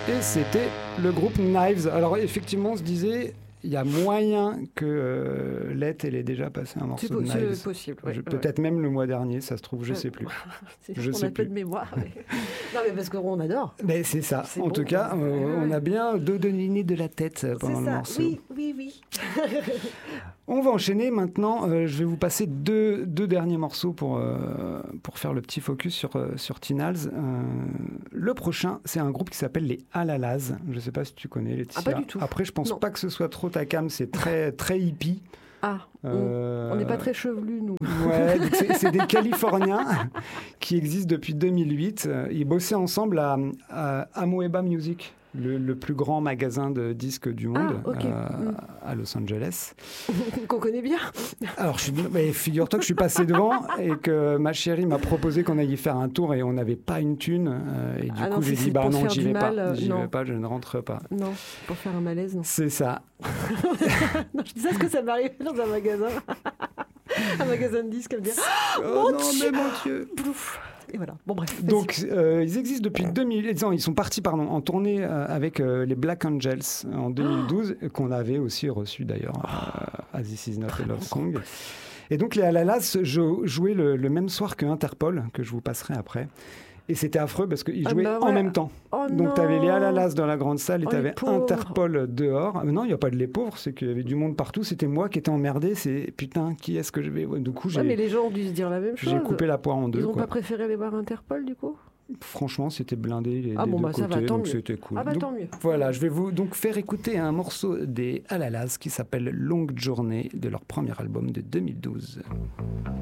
Et c'était le groupe Knives. Alors effectivement, on se disait, il y a moyen que Let elle ait déjà passé un morceau de Knives. C'est possible. Ouais, Peut-être même le mois dernier, ça se trouve, je sais plus. On a peu de mémoire. Mais... non, mais parce qu'on adore. Mais c'est ça. C'est en bon, tout cas, on a bien donné de la tête pendant le morceau. Oui. On va enchaîner maintenant. Je vais vous passer deux derniers morceaux pour faire le petit focus sur Tinals. Le prochain, c'est un groupe qui s'appelle les Alalaz. Je ne sais pas si tu connais, Laetitia. Ah, pas du tout. Après, je pense pas que ce soit trop ta cam. C'est très, très hippie. Ah, on n'est pas très chevelus, nous. Ouais, c'est des Californiens qui existent depuis 2008. Ils bossaient ensemble à Amoeba Music, le plus grand magasin de disques du monde, à Los Angeles. Qu'on connaît bien. Alors, figure-toi que je suis passé devant et que ma chérie m'a proposé qu'on aille y faire un tour et on n'avait pas une thune. Et du coup, j'ai dit, non, j'y vais pas, je ne rentre pas. Non, pour faire un malaise, non. C'est ça. Non, je dis ça parce que ça m'arrive dans un magasin. Un magasin de disques, à me dire oh non, mais mon Dieu. Et voilà. Bon, bref. Donc, ils existent depuis 2000. Ils sont partis en tournée avec les Black Angels en 2012, qu'on avait aussi reçu d'ailleurs à This Is Not a Love Song. Et donc, les Alalaz jouaient le même soir que Interpol, que je vous passerai après. Et c'était affreux parce qu'ils jouaient en même temps. Donc, tu avais les Alalaz dans la grande salle et tu avais Interpol dehors. Mais non, il n'y a pas de les pauvres, c'est qu'il y avait du monde partout. C'était moi qui étais emmerdé. C'est putain, qui est-ce que je vais. Du coup, mais les gens ont dû se dire la même chose. J'ai coupé la poire en deux. Ils n'ont pas préféré aller voir Interpol, du coup ? Franchement, c'était blindé les deux ça côtés, va, tant donc mieux. c'était cool. Tant mieux. Voilà, je vais vous donc faire écouter un morceau des Alalaz qui s'appelle Longue Journée de leur premier album de 2012.